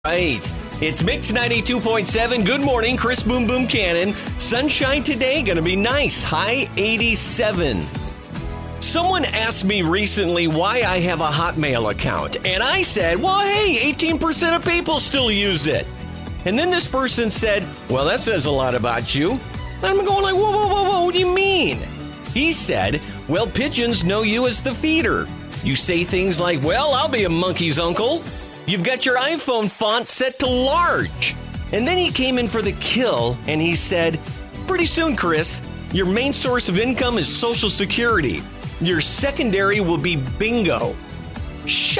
Right. It's Mix 92.7. Good morning, Chris Boom Boom Cannon. Sunshine today, going to be nice. High 87. Someone asked me recently why I have a Hotmail account. And I said, well, hey, 18% of people still use it. And then this person said, well, that says a lot about you. And I'm going like, whoa, what do you mean? He said, well, pigeons know you as the feeder. You say things like, well, I'll be a monkey's uncle. You've got your iPhone font set to large. And then he came in for the kill and he said, pretty soon, Chris, your main source of income is Social Security. Your secondary will be bingo. Shut